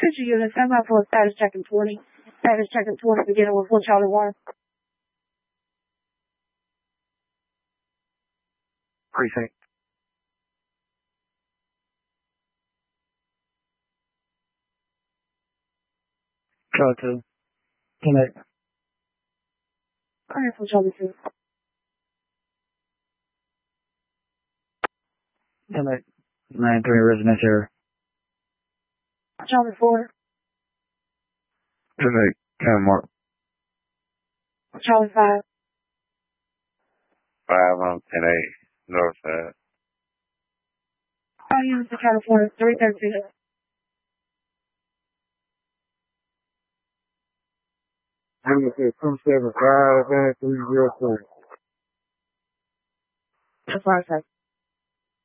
Picture unit, stand by for a status check in 20. Status check in 20, beginning with 4 Charlie 1. Precinct. Charlie 2. Connect. Alright, for Charlie 2. Connect. 93 residential. Charlie 4. Connect. Mark. Charlie 5. 5 on 10A, north side. All units to California, 313. Unit 275 and 304. 5 seconds.